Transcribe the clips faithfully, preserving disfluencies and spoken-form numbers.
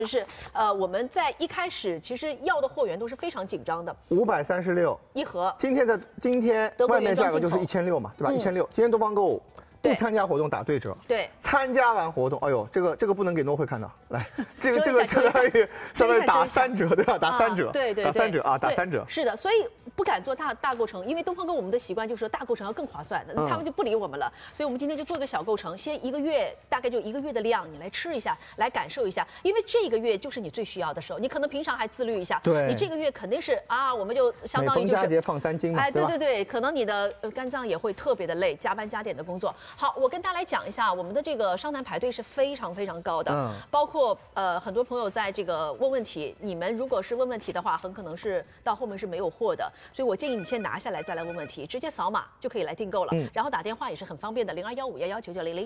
就是呃，我们在一开始其实要的货源都是非常紧张的， 五百三十六一盒。 今天的今天外面价格就是一千六嘛，对吧？一千六。今天东方购物不参加活动打对折， 对。 参加完活动，哎呦，这个这个不能给诺会看到，来，这个这个相当于相当于打三折，对吧？打三折， 对对， 打三折啊，打三折。 是的，所以不敢做大大构成，因为东方购物我们的习惯就是说大构成要更划算的，他们就不理我们了。所以我们今天就做个小构成，先一个月大概就一个月的量，你来吃一下，来感受一下，因为这个月就是你最需要的时候，你可能平常还自律一下， 对， 你这个月肯定是啊，我们就相当于就是每逢佳节放三斤嘛， 哎，对对对，可能你的肝脏也会特别的累，加班加点的工作。好，我跟大家来讲一下，我们的这个商谈排队是非常非常高的，嗯，包括呃很多朋友在这个问问题，你们如果是问问题的话，很可能是到后面是没有货的，所以我建议你先拿下来再来问问题，直接扫码就可以来订购了，嗯，然后打电话也是很方便的，零二幺五幺幺九九零零。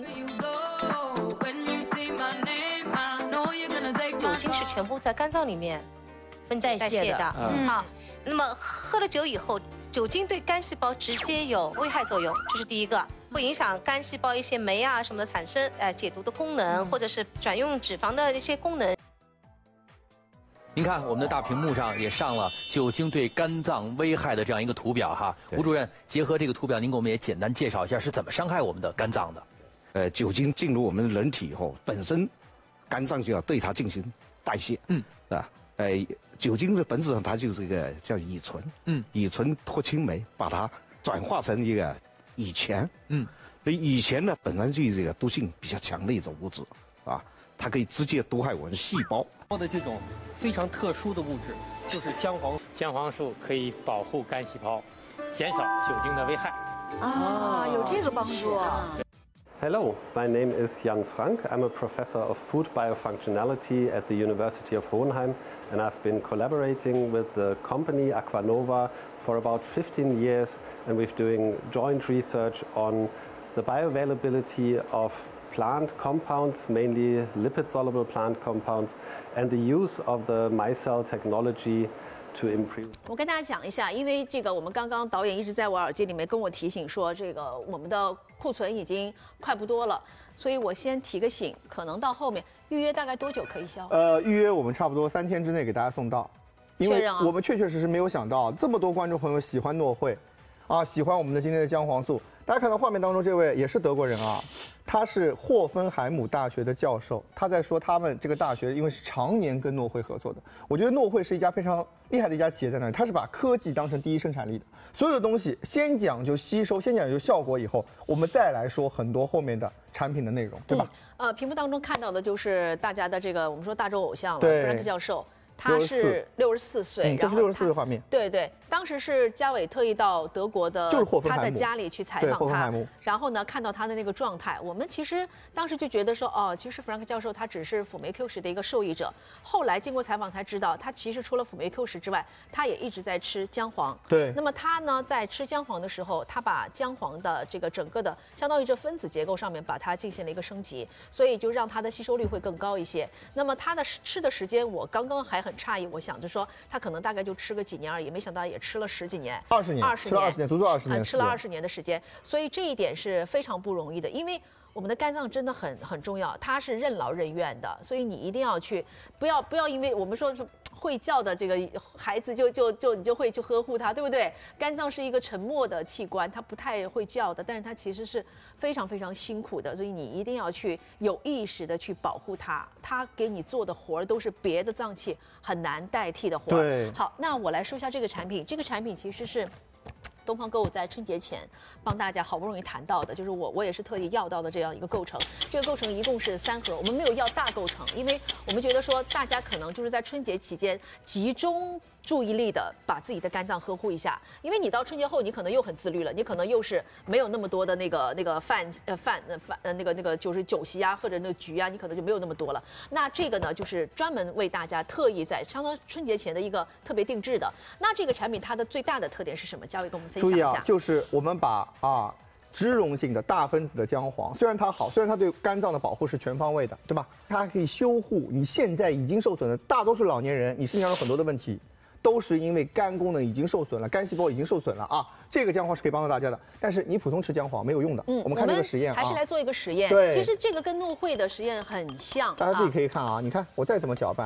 酒精是全部在肝脏里面分解代谢的，嗯，好，那么喝了酒以后，酒精对肝细胞直接有危害作用，这是第一个，会影响肝细胞一些酶啊什么的产生，呃，解毒的功能，或者是转用脂肪的一些功能。 您看，我们的大屏幕上也上了酒精对肝脏危害的这样一个图表哈。吴主任，结合这个图表，您给我们也简单介绍一下是怎么伤害我们的肝脏的。 呃，酒精进入我们人体以后，本身肝脏就要对它进行代谢，嗯，啊，呃，酒精的本质上它就是一个叫乙醇，嗯，乙醇脱氢酶把它转化成一个乙醛，嗯，所以乙醛呢本身就是这个毒性比较强的一种物质，啊，它可以直接毒害我们的细胞。 的这种非常特殊的物质就是姜黄，姜黄素可以保护肝细胞，减少酒精的危害。 啊，有这个帮助。 Hello, my name is Jan Frank. I'm a professor of food biofunctionality at the University of Hohenheim, and I've been collaborating with the company Aquanova for about fifteen years, and we're doing joint research on the bioavailability of plant compounds, mainly lipid-soluble plant compounds, and the use of the micelle technology to improve. 我跟大家讲一下，因为这个我们刚刚导演一直在我耳机里面跟我提醒说，这个我们的库存已经快不多了，所以我先提个醒，可能到后面预约大概多久可以销？ 呃，预约我们差不多三天之内给大家送到，因为我们确确实实没有想到这么多观众朋友喜欢诺会，啊，喜欢我们的今天的姜黄素。大家看到画面当中这位也是德国人啊，他是霍芬海姆大学的教授，他在说他们这个大学因为是常年跟诺会合作的，我觉得诺会是一家非常厉害的一家企业在那里，他是把科技当成第一生产力的，所有的东西先讲究吸收，先讲究效果，以后我们再来说很多后面的产品的内容，对吧？ 嗯、呃，屏幕当中看到的就是大家的这个我们说大洲偶像了，弗兰克教授。他是六十四岁， 嗯，这是六十四岁的画面。 对对，当时是嘉伟特意到德国的他的家里去采访他，然后呢看到他的那个状态，我们其实当时就觉得说，哦，其实弗兰克教授他只是辅酶 Q 十的一个受益者。后来经过采访才知道，他其实除了辅酶 Q 十之外，他也一直在吃姜黄。 对。 那么他呢在吃姜黄的时候，他把姜黄的这个整个的相当于这分子结构上面把它进行了一个升级，所以就让它的吸收率会更高一些。那么他的吃的时间，我刚刚还很诧异，我想着说他可能大概就吃个几年而已，没想到也吃了十几年， 二十年， 二十年，吃了二十年，足足二十年， 吃了二十年的时间，所以这一点是非常不容易的，因为我们的肝脏真的很很重要，它是任劳任怨的，所以你一定要去，不要不要因为我们说是会叫的这个孩子就就就你就会去呵护他，对不对？肝脏是一个沉默的器官，它不太会叫的，但是它其实是非常非常辛苦的，所以你一定要去有意识的去保护它，它给你做的活儿都是别的脏器很难代替的活儿。 对， 好，那我来说一下这个产品，这个产品其实是东方购物在春节前帮大家好不容易谈到的，就是我我也是特意要到的这样一个构成。这个构成一共是三盒，我们没有要大构成，因为我们觉得说大家可能就是在春节期间集中注意力的把自己的肝脏呵护一下，因为你到春节后你可能又很自律了，你可能又是没有那么多的那个那个饭呃饭呃饭呃那个那个就是酒席啊或者那个局啊，你可能就没有那么多了。那这个呢就是专门为大家特意在相当春节前的一个特别定制的。那这个产品它的最大的特点是什么？嘉伟跟我们分享一下。 注意啊，就是我们把啊。脂溶性的大分子的姜黄，虽然它好，虽然它对肝脏的保护是全方位的，对吧？它还可以修护你现在已经受损的大多数老年人，你身上有很多的问题，都是因为肝功能已经受损了，肝细胞已经受损了啊。这个姜黄是可以帮到大家的，但是你普通吃姜黄没有用的。嗯，我们看这个实验啊， 还是来做一个实验。 对， 其实这个跟诺会的实验很像， 大家自己可以看啊。你看我再怎么搅拌。